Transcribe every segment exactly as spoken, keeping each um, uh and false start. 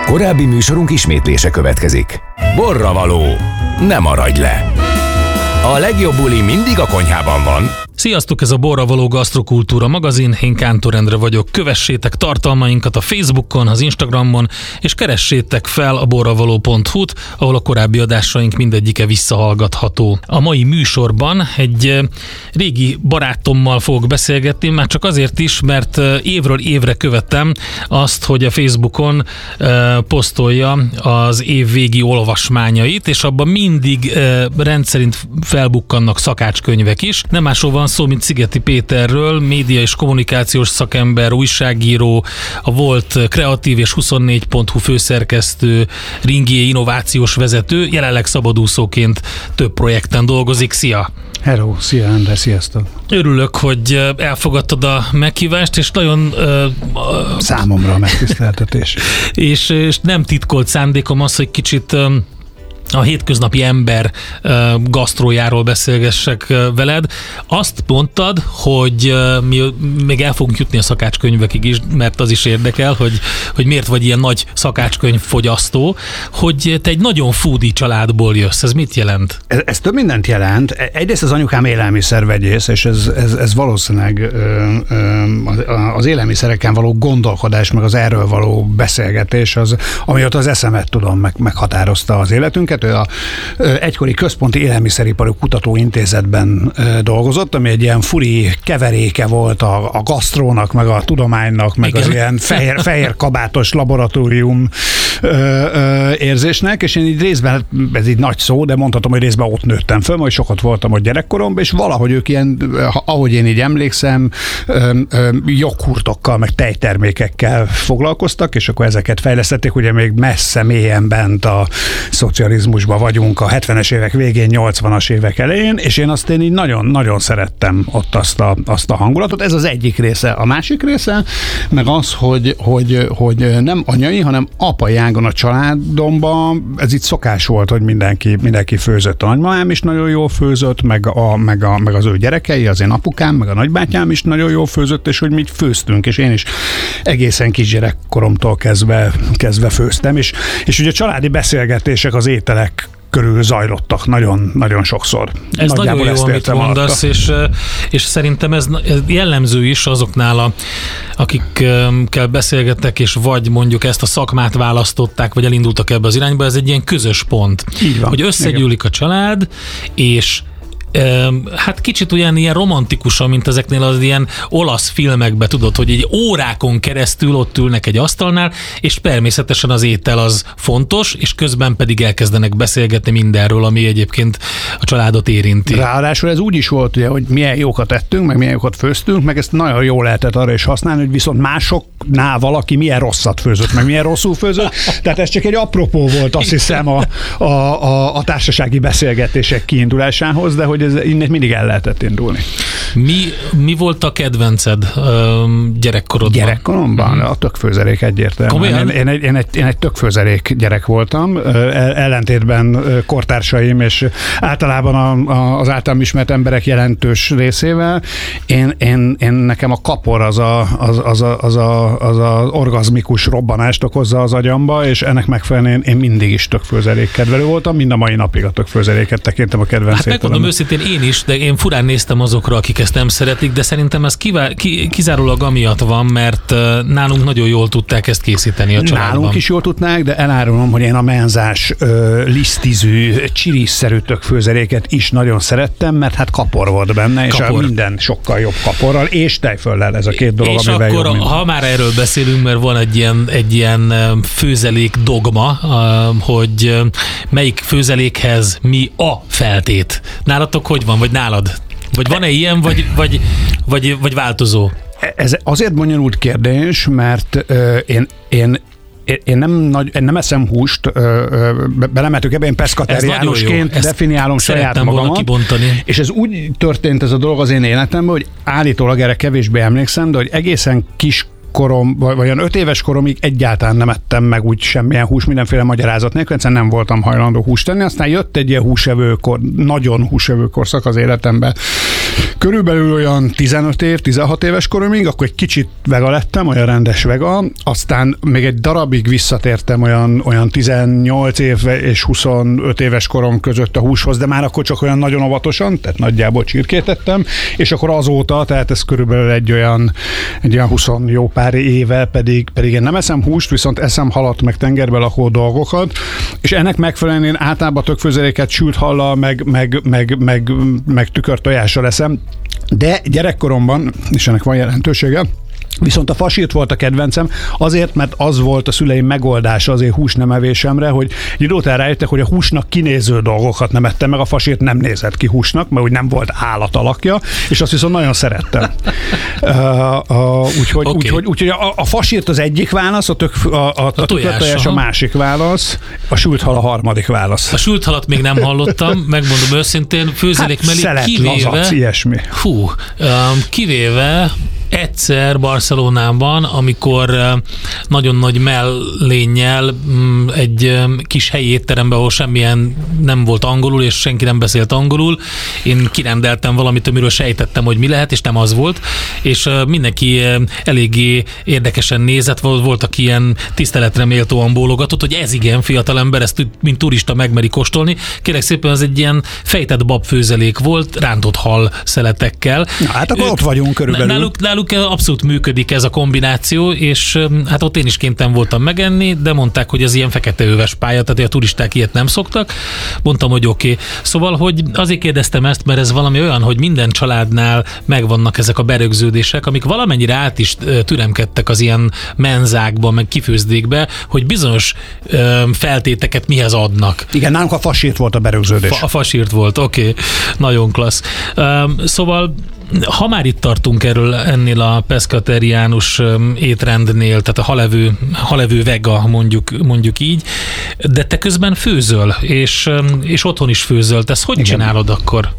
Korábbi műsorunk ismétlése következik. Borravaló, ne maradj le! A legjobb buli mindig a konyhában van. Sziasztok, ez a Borravaló Gasztrokultúra magazin, én Kántor Endre vagyok. Kövessétek tartalmainkat a Facebookon, az Instagramon, és keressétek fel a borravaló pont hu-t, ahol a korábbi adásaink mindegyike visszahallgatható. A mai műsorban egy régi barátommal fogok beszélgetni, már csak azért is, mert évről évre követem azt, hogy a Facebookon uh, posztolja az év végi olvasmányait, és abban mindig uh, rendszerint felbukkannak szakácskönyvek is. Nem máshol van szó, mint Szigeti Péterről, média és kommunikációs szakember, újságíró, a volt kreatív és huszonnégy pont hu főszerkesztő, Ringier innovációs vezető, jelenleg szabadúszóként több projekten dolgozik. Szia! Hello, szia Endre, sziasztok! Örülök, hogy elfogadtad a meghívást, és nagyon... Uh, Számomra a megtiszteltetés. és, és nem titkolt szándékom az, hogy kicsit... Um, a hétköznapi ember uh, gasztrójáról beszélgessek uh, veled. Azt mondtad, hogy uh, mi még el fogunk jutni a szakácskönyvekig is, mert az is érdekel, hogy, hogy miért vagy ilyen nagy szakácskönyvfogyasztó, hogy te egy nagyon foodie családból jössz. Ez mit jelent? Ez, ez több mindent jelent. Egyrészt az anyukám élelmiszervegyész, és ez, ez, ez valószínűleg ö, ö, az élelmiszereken való gondolkodás, meg az erről való beszélgetés, az, amióta az eszemet tudom, meg, meghatározta az életünket. Ő a egykori Központi Élelmiszeripari Kutatóintézetben dolgozott, ami egy ilyen furi keveréke volt a, a gasztrónak, meg a tudománynak, meg igen. Az ilyen fehér, fehér kabátos laboratórium ö, ö, érzésnek, és én így részben, ez így nagy szó, de mondhatom, hogy részben ott nőttem föl, majd sokat voltam ott gyerekkoromban, és valahogy ők ilyen, ahogy én így emlékszem, ö, ö, joghurtokkal, meg tejtermékekkel foglalkoztak, és akkor ezeket fejlesztették, ugye még messze mélyen bent a szocializmusban vagyunk a hetvenes évek végén, nyolcvanas évek elején, és én azt én így nagyon-nagyon szerettem ott azt a, azt a hangulatot. Ez az egyik része. A másik része, meg az, hogy, hogy, hogy nem anyai, hanem apai ágon a családomban, ez itt szokás volt, hogy mindenki, mindenki főzött. A nagymamám is nagyon jól főzött, meg, a, meg, a, meg az ő gyerekei, az én apukám, meg a nagybátyám is nagyon jól főzött, és hogy mi főztünk, és én is egészen kisgyerekkoromtól kezdve, kezdve főztem, és, és ugye a családi beszélgetések az ételek körül zajlottak nagyon, nagyon sokszor. Ez nagyon jó, amit mondasz, és, és szerintem ez jellemző is azoknál, a, akikkel beszélgettek, és vagy mondjuk ezt a szakmát választották, vagy elindultak ebbe az irányba, ez egy ilyen közös pont. Így van, hogy összegyűlik a család, és hát kicsit olyan ilyen romantikusan, mint ezeknél az ilyen olasz filmekben, tudod, hogy egy órákon keresztül ott ülnek egy asztalnál, és természetesen az étel az fontos, és közben pedig elkezdenek beszélgetni mindenről, ami egyébként a családot érinti. Ráadásul ez úgy is volt, ugye, hogy milyen jókat ettünk, meg milyen jókat főztünk, meg ezt nagyon jól lehetett arra is használni, hogy viszont másoknál valaki milyen rosszat főzött, meg milyen rosszul főzött. Tehát ez csak egy apropó volt, azt hiszem, a, a, a, a társasági beszélgetések kiindulásához, de hogy ez innen mindig el lehetett indulni. Mi, mi volt a kedvenced um, gyerekkorodban? Gyerekkoromban? Mm. A tökfőzelék egyértelműen. Én, én, egy, én, egy, én egy tökfőzelék gyerek voltam, ellentétben kortársaim, és általában a, a, az általam ismert emberek jelentős részével. Én, én, én nekem a kapor az a, az, az, a, az, a, az a orgazmikus robbanást okozza az agyamba, és ennek megfelelően én mindig is tökfőzelék kedvelő voltam, mind a mai napig a tökfőzeléket tekintem a kedvenc. Hát megmondom őszintén, én is, de én furán néztem azokra, akik ezt nem szeretik, de szerintem ez kivá- ki- kizárólag amiatt van, mert nálunk nagyon jól tudták ezt készíteni a családban. Nálunk is jól tudnák, de elárulom, hogy én a menzás ö, lisztizű, csiriszerű tökfőzeléket is nagyon szerettem, mert hát kapor volt benne, és a minden sokkal jobb kaporral, és tejföllel ez a két dolog, és amivel akkor, jobb, ha már erről beszélünk, mert van egy ilyen, egy ilyen főzelék dogma, hogy melyik főzelékhez mi a feltét. Nálatok hogy van, vagy nálad? Vagy van-e ilyen, vagy, vagy, vagy, vagy változó? Ez azért bonyolult kérdés, mert ö, én, én Én nem, nagy, én nem eszem húst, belemeltük ebbe, én peszkateriánusként definiálom saját magamat. És ez úgy történt ez a dolog az én életemben, hogy állítólag erre kevésbé emlékszem, de hogy egészen kis korom, vagy olyan öt éves koromig egyáltalán nem ettem meg úgy semmilyen hús, mindenféle magyarázat nélkül, egyszerűen nem voltam hajlandó húst tenni, aztán jött egy ilyen húsevőkor, nagyon húsevő korszak az életemben, Körülbelül olyan tizenöt év, tizenhat éves koromig, akkor egy kicsit vega lettem, olyan rendes vega, aztán még egy darabig visszatértem olyan, olyan tizennyolc év és huszonöt éves korom között a húshoz, de már akkor csak olyan nagyon óvatosan, tehát nagyjából csirkétettem, és akkor azóta, tehát ez körülbelül egy olyan, egy olyan húsz jó pár éve pedig, pedig én nem eszem húst, viszont eszem halat, meg tengerbe lakó dolgokat, és ennek megfelelően én általában többfőzeléket sült hallal, meg, meg, meg, meg, meg tükörtojással eszem, de gyerekkoromban, és ennek van jelentősége, viszont a fasírt volt a kedvencem, azért, mert az volt a szüleim megoldása az én hús nem evésemre, hogy egy idő után rájöttek, hogy a húsnak kinéző dolgokat nem ettem meg, a fasírt nem nézett ki húsnak, mert úgy nem volt állat alakja, és azt viszont nagyon szerettem. uh, uh, úgyhogy okay. úgy, úgy, úgy, a, a fasírt az egyik válasz, a, tök, a, a, a, a tojás a másik válasz, a sült hal a harmadik válasz. A sült halat még nem hallottam, megmondom őszintén, főzelék hát, mellé szelet, kivéve... lazac, ilyesmi. Fú, um, kivéve egyszer Barcelonában, amikor nagyon nagy mellénnyel egy kis helyi étteremben, ahol semmilyen nem volt angolul, és senki nem beszélt angolul, én kirendeltem valamit, amiről sejtettem, hogy mi lehet, és nem az volt, és mindenki eléggé érdekesen nézett, voltak ilyen tiszteletre méltóan bólogatott, hogy ez igen, fiatalember, ezt mint turista megmeri kóstolni. Kérlek szépen, ez egy ilyen fejtett babfőzelék volt, rántott hal szeletekkel. Na, hát akkor ők, ott vagyunk körülbelül. Náluk, náluk abszolút működik ez a kombináció, és hát ott én is kénytelen voltam megenni, de mondták, hogy ez ilyen feketeöves pálya, tehát a turisták ilyet nem szoktak. Mondtam, hogy oké. Okay. Szóval, hogy azért kérdeztem ezt, mert ez valami olyan, hogy minden családnál megvannak ezek a berögződések, amik valamennyire át is türemkedtek az ilyen menzákban, meg kifőzdékbe, hogy bizonyos ö, feltéteket mihez adnak. Igen, nálunk a fasírt volt a berögződés. Fa, a fasírt volt, oké. Okay. Nagyon klassz. Ö, szóval ha már itt tartunk erről ennél a pescateriánus étrendnél, tehát a halevő, halevő vega, mondjuk, mondjuk így, de te közben főzöl, és, és otthon is főzöl. Te ezt hogy Igen. csinálod akkor?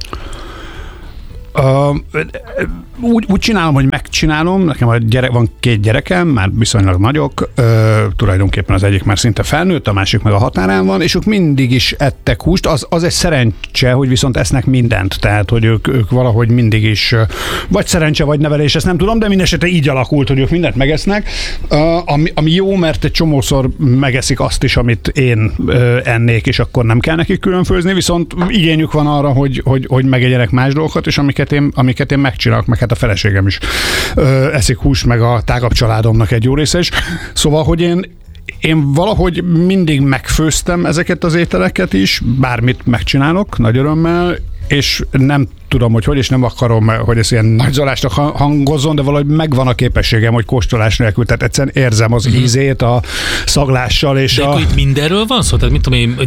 Uh, úgy, úgy csinálom, hogy megcsinálom, nekem a gyerek, van két gyerekem, már viszonylag nagyok, uh, tulajdonképpen az egyik már szinte felnőtt, a másik meg a határán van, és ők mindig is ettek húst, az, az egy szerencse, hogy viszont esznek mindent, tehát hogy ők, ők valahogy mindig is, vagy szerencse, vagy nevelés, ezt nem tudom, de mindesetre így alakult, hogy ők mindent megesznek, uh, ami, ami jó, mert egy csomószor megeszik azt is, amit én uh, ennék, és akkor nem kell nekik külön főzni, viszont igényük van arra, hogy, hogy, hogy megegyenek más dolgokat, és amiket Én, amiket én megcsinálok, meg hát a feleségem is ö, eszik húst, meg a tágabb családomnak egy jó része is. Szóval, hogy én Én valahogy mindig megfőztem ezeket az ételeket is, bármit megcsinálok, nagy örömmel, és nem tudom, hogy hogy, és nem akarom, hogy ez ilyen nagyzolásnak hangozzon, de valahogy megvan a képességem, hogy kóstolás nélkül, tehát egyszerűen érzem az mm-hmm. ízét a szaglással, és de a... akkor itt mindenről van szó? Tehát mit tudom én,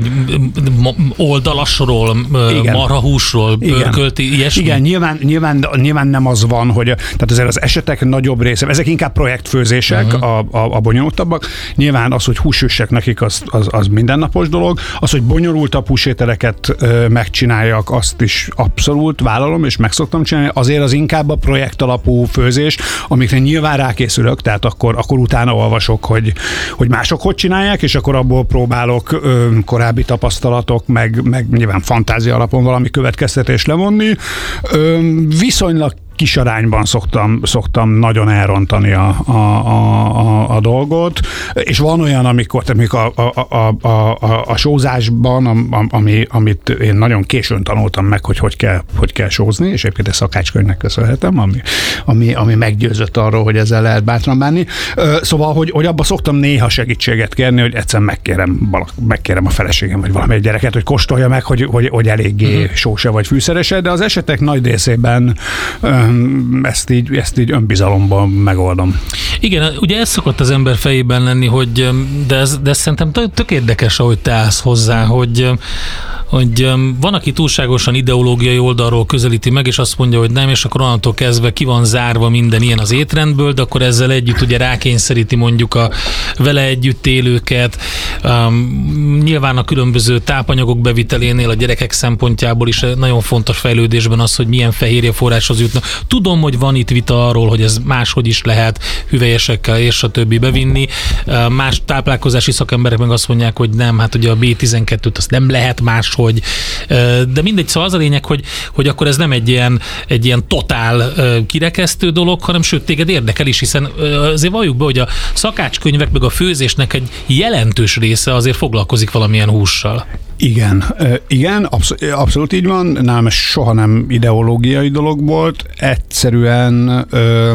oldalasról, marhahúsról, pörkölti, ilyesmi? Igen, nyilván, nyilván, nyilván nem az van, hogy tehát azért az esetek nagyobb része, ezek inkább projektfőzések, uh-huh. a, a, a bonyolultabbak. Nyilván az, hogy húsüssek nekik, az, az, az mindennapos dolog. Az, hogy bonyolultabb húsételeket ö, megcsináljak, azt is abszolút vállalom, és meg szoktam csinálni. Azért az inkább a projekt alapú főzés, amikre nyilván rákészülök, tehát akkor, akkor utána olvasok, hogy, hogy mások hogy csinálják, és akkor abból próbálok ö, korábbi tapasztalatok, meg, meg nyilván fantázia alapon valami következtetést levonni. Ö, viszonylag kis arányban szoktam, szoktam nagyon elrontani a, a, a, a dolgot, és van olyan, amikor, amikor a, a, a, a, a sózásban, ami, amit én nagyon későn tanultam meg, hogy hogy kell, hogy kell sózni, és egyébként a szakácskönyvnek köszönhetem, ami, ami, ami meggyőzött arról, hogy ezzel lehet bátran bánni. Szóval, hogy, hogy abba szoktam néha segítséget kérni, hogy egyszerűen megkérem, megkérem a feleségem, vagy valamelyik gyereket, hogy kóstolja meg, hogy, hogy, hogy eléggé uh-huh. sóse vagy fűszerese, de az esetek nagy részében ezt így, ezt így önbizalomban megoldom. Igen, ugye ez szokott az ember fejében lenni, hogy de ez, de ez szerintem tök érdekes, ahogy te állsz hozzá, hogy hogy van, aki túlságosan ideológiai oldalról közelíti meg, és azt mondja, hogy nem, és akkor onnantól kezdve ki van zárva minden ilyen az étrendből, de akkor ezzel együtt ugye rákényszeríti mondjuk a vele együtt élőket. Um, nyilván a különböző tápanyagok bevitelénél a gyerekek szempontjából is nagyon fontos fejlődésben az, hogy milyen fehérjeforráshoz jutnak. Tudom, hogy van itt vita arról, hogy ez máshogy is lehet hüvelyesekkel és a többi bevinni. Más táplálkozási szakemberek meg azt mondják, hogy nem, hát ugye a bé tizenkettőt azt nem lehet máshogy hogy de mindegy, szóval az a lényeg, hogy, hogy akkor ez nem egy ilyen, egy ilyen totál kirekesztő dolog, hanem sőt téged érdekel is, hiszen azért valljuk be, hogy a szakácskönyvek meg a főzésnek egy jelentős része azért foglalkozik valamilyen hússal. Igen, igen, abszol- abszolút így van. Nálam ez soha nem ideológiai dolog volt. Egyszerűen ö,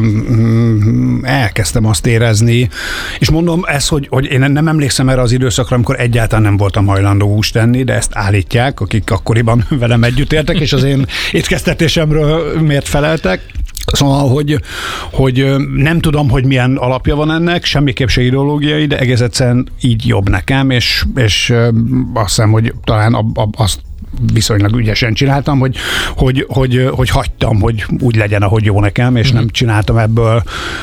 elkezdtem azt érezni, és mondom ezt, hogy, hogy én nem emlékszem erre az időszakra, amikor egyáltalán nem voltam hajlandó húst tenni, de ezt állítják, akik akkoriban velem együtt éltek, és az én étkeztetésemről miért feleltek. Szóval, hogy, hogy nem tudom, hogy milyen alapja van ennek, semmiképp se ideológiai, de egész egyszerűen így jobb nekem, és, és azt hiszem, hogy talán ab, ab, azt viszonylag ügyesen csináltam, hogy, hogy, hogy, hogy hagytam, hogy úgy legyen, ahogy jó nekem, és mm. nem csináltam ebből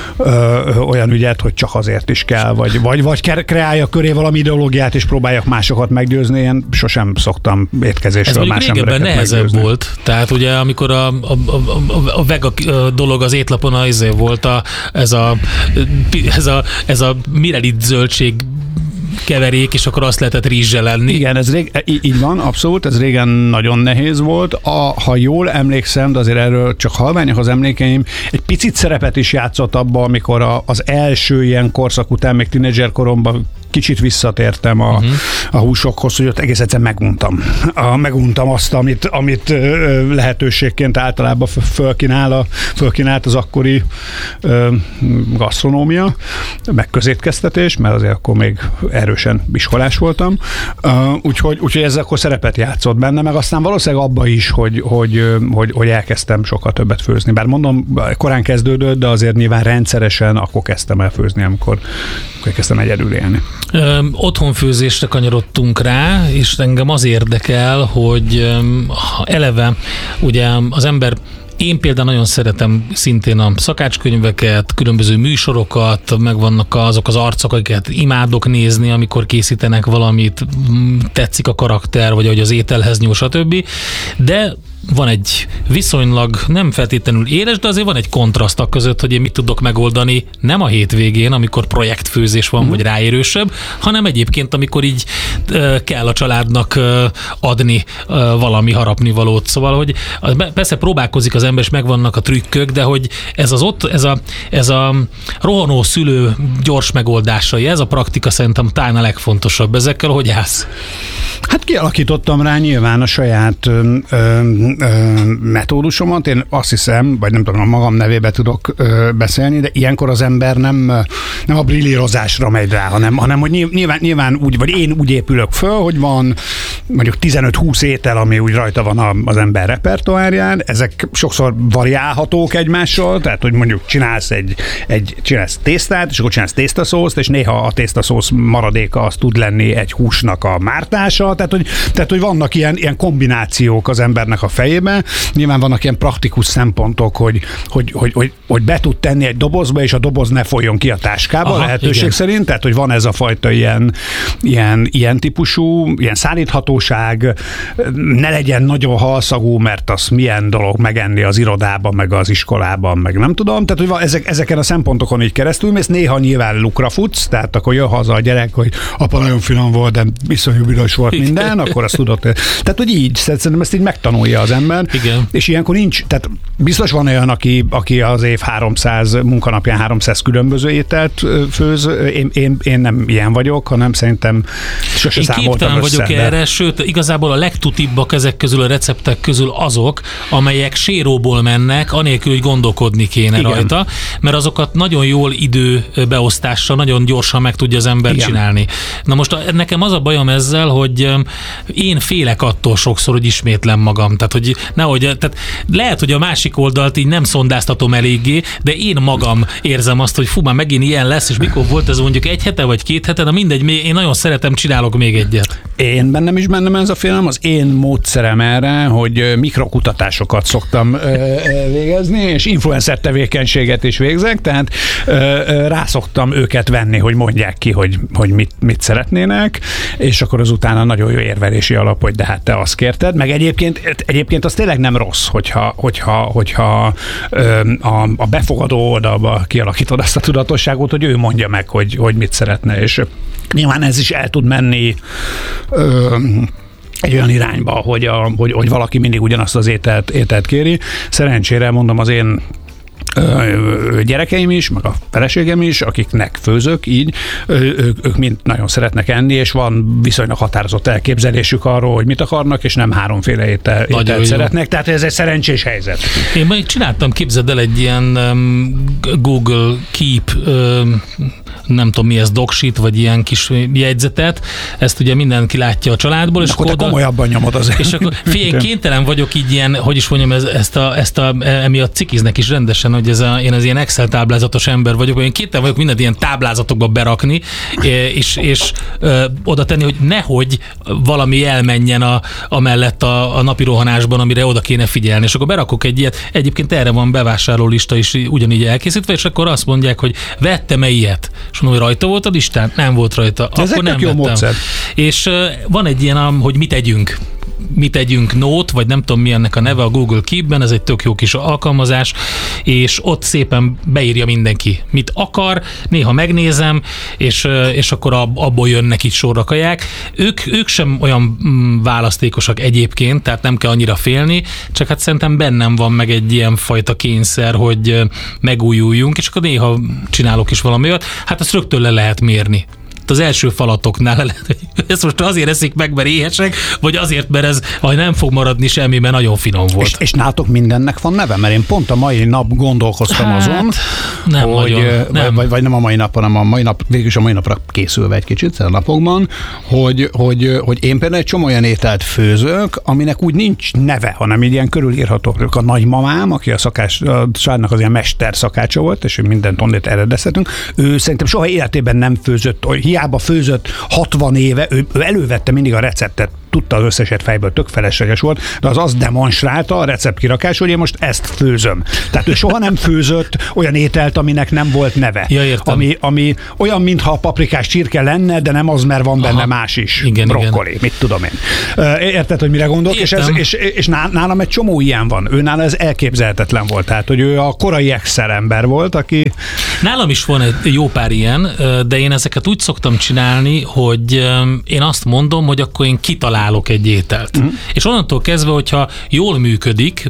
ö, olyan ügyet, hogy csak azért is kell, vagy, vagy, vagy kreálja köré valami ideológiát, és próbáljak másokat meggyőzni, én sosem szoktam étkezésről más embereket régebben nehezebb meggyőzni. volt, tehát ugye amikor a, a, a, a vega dolog az étlapon az volt a, ez, a, ez, a, ez a mirelit zöldség keverék, és akkor azt lehetett rizssel lenni. Igen, ez rég, így van, abszolút, ez régen nagyon nehéz volt. A, ha jól emlékszem, de azért erről csak halványak az emlékeim, egy picit szerepet is játszott abban, amikor a, az első ilyen korszak után, még tínédzser koromban kicsit visszatértem a, uh-huh. a húsokhoz, hogy ott egész egyszerűen meguntam. A, meguntam azt, amit, amit ö, lehetőségként általában fölkínál a, fölkínált az akkori ö, gasztronómia, meg közétkeztetés, mert azért akkor még erősen iskolás voltam. Uh, úgyhogy, úgyhogy ez akkor szerepet játszott benne, meg aztán valószínűleg abba is, hogy, hogy, hogy, hogy elkezdtem sokkal többet főzni. Bár mondom, korán kezdődött, de azért nyilván rendszeresen akkor kezdtem el főzni, amikor, amikor kezdtem egyedül élni. Ö, otthonfőzésre kanyarodtunk rá, és engem az érdekel, hogy ha eleve ugye az ember, én például nagyon szeretem szintén a szakácskönyveket, különböző műsorokat, megvannak azok az arcok, akiket imádok nézni, amikor készítenek valamit, tetszik a karakter, vagy hogy az ételhez nyúl, stb. De van egy viszonylag nem feltétlenül éles, de azért van egy kontraszt a között, hogy én mit tudok megoldani nem a hétvégén, amikor projektfőzés van, mm. vagy ráérősebb, hanem egyébként, amikor így uh, kell a családnak uh, adni uh, valami harapnivalót. Szóval, hogy persze próbálkozik az ember, és megvannak a trükkök, de hogy ez az ott, ez a, ez a rohanó szülő gyors megoldásai, ez a praktika szerintem talán a legfontosabb. Ezekkel hogy állsz? Hát kialakítottam rá nyilván a saját ö, ö, metódusomat. Én azt hiszem, vagy nem tudom, a magam nevébe tudok ö, beszélni, de ilyenkor az ember nem, nem a brillírozásra megy rá, hanem, hanem hogy nyilván, nyilván úgy, vagy én úgy épülök föl, hogy van mondjuk tizenöt-húsz étel, ami úgy rajta van az ember repertoárján. Ezek sokszor variálhatók egymással, tehát hogy mondjuk csinálsz egy, egy csinálsz tésztát, és akkor csinálsz tésztaszószt, és néha a tésztaszósz maradéka az tud lenni egy húsnak a mártása, tehát hogy, tehát, hogy vannak ilyen, ilyen kombinációk az embernek a fejében. Nyilván vannak ilyen praktikus szempontok, hogy, hogy, hogy, hogy, hogy be tud tenni egy dobozba, és a doboz ne folyjon ki a táskába. Aha, lehetőség igen. szerint, tehát hogy van ez a fajta ilyen, ilyen, ilyen típusú, ilyen szállíthatóság, ne legyen nagyon halszagú, mert az milyen dolog megenni az irodában, meg az iskolában, meg nem tudom. Tehát, hogy ezek, ezeken a szempontokon így keresztül mész, néha nyilván lukra futsz, tehát akkor jön haza a gyerek, hogy apa nagyon finom volt, de iszonyú büdös volt minden, akkor azt tudod. Tehát, hogy így, szerintem ezt így megtanulja az ember. Igen. És ilyenkor nincs, tehát biztos van olyan, aki, aki az év háromszáz munkanapján háromszáz különböző ételt főz. Én, én, én nem ilyen vagyok, hanem szerintem sose én számoltam össze. vagyok de... erre, sőt, igazából a legtutibbak ezek közül, a receptek közül azok, amelyek séróból mennek, anélkül, hogy gondolkodni kéne igen. rajta, mert azokat nagyon jól időbeosztással, nagyon gyorsan meg tudja az ember igen. csinálni. Na most nekem az a bajom ezzel, hogy én félek attól sokszor, hogy ismétlem magam. Tehát, hogy nehogy, tehát lehet, hogy a másik oldalt így nem szondáztatom eléggé, de én magam érzem azt, hogy fú, már megint ilyen lesz, és mikor volt ez mondjuk egy hete vagy két hete, de mindegy, én nagyon szeretem, csinálok még egyet. Én bennem is bennem ez a félelem, az én módszerem erre, hogy mikrokutatásokat szoktam végezni, és influencer tevékenységet is végzek, tehát rászoktam őket venni, hogy mondják ki, hogy, hogy mit, mit szeretnének, és akkor azután nagyon jó érvelési alap, hogy de hát te azt kérted, meg egyébként, egyébként az tényleg nem rossz, hogyha, hogyha, hogyha a, a befogadó oldalba kialakítod azt a tudatosságot, hogy ő mondja meg, hogy, hogy mit szeretne, és nyilván ez is el tud menni ö, egy olyan irányba, hogy, a, hogy, hogy valaki mindig ugyanazt az ételt, ételt kéri. Szerencsére mondom, az én gyerekeim is, meg a feleségem is, akiknek főzök így, ők, ők mind nagyon szeretnek enni, és van viszonylag határozott elképzelésük arról, hogy mit akarnak, és nem háromféle étel, ételt szeretnek, tehát ez egy szerencsés helyzet. Én majd csináltam, képzeld el, egy ilyen um, Google Keep um, nem tudom mi ez, docsheet, vagy ilyen kis jegyzetet, ezt ugye mindenki látja a családból. És akkor te oda, komolyabban nyomod azért. És akkor figyelj, kénytelen vagyok így ilyen, hogy is mondjam, ez, ezt a, ezt a, emiatt cikiznek is rendesen, hogy ez a, én az ilyen Excel táblázatos ember vagyok, hogy én kénytelen vagyok mindent ilyen táblázatokba berakni, és, és ö, oda tenni, hogy nehogy valami elmenjen a, amellett a, a napi rohanásban, amire oda kéne figyelni. És akkor berakok egy ilyet, egyébként erre van bevásárló lista is ugyanígy elkészítve, és akkor azt mondják, hogy vettem-e ilyet? És mondom, hogy rajta volt a listán? Nem volt rajta. Ez akkor nem jó vettem. Módszer. És uh, van egy ilyen, hogy mit tegyünk. Mit tegyünk Note, vagy nem tudom mi ennek a neve a Google Keep-ben, ez egy tök jó kis alkalmazás, és ott szépen beírja mindenki, mit akar, néha megnézem, és, és akkor abból jönnek itt sorra kaják. Ők, ők sem olyan választékosak egyébként, tehát nem kell annyira félni, csak hát szerintem bennem van meg egy ilyen fajta kényszer, hogy megújuljunk, és akkor néha csinálok is valami olyat, hát azt rögtön le lehet mérni. Az első falatoknál lehet, hogy ezt most azért eszik meg, mert éhesek, vagy azért, mert ez majd nem fog maradni semmi, mert nagyon finom volt. És, és nálatok mindennek van neve? Mert én pont a mai nap gondolkoztam hát, azon, nem hogy, nagyon, nem. Vagy, vagy nem a mai nap, hanem a mai nap, végülis a mai napra készülve egy kicsit a napokban, hogy, hogy, hogy én például egy csomó olyan ételt főzök, aminek úgy nincs neve, hanem így ilyen körülírható. A nagymamám, aki a szakács, a családnak az ilyen mester szakácsa volt, és mindent onnét eredezhetünk, ő szerintem soha életében nem főzött, hiába főzött hatvan éve, ő, ő elővette mindig a receptet, tudta az összeset fejből, tök felesleges volt, de az azt demonstrálta a recept kirakás, hogy én most ezt főzöm. Tehát ő soha nem főzött olyan ételt, aminek nem volt neve. Ja, értem. Ami, ami olyan, mintha a paprikás csirke lenne, de nem az, mert van benne Aha. más is. Igen, brokkoli, igen. mit tudom én. Érted, hogy mire gondolok? És, ez, és, és nálam egy csomó ilyen van. Ő nála ez elképzelhetetlen volt. Tehát, hogy ő a korai Excel ember volt, aki... Nálam is van egy jó pár ilyen, de én ezeket úgy szoktam csinálni, hogy én azt mondom, hogy akkor én kitalálok egy ételt. Uh-huh. És onnantól kezdve, hogyha jól működik,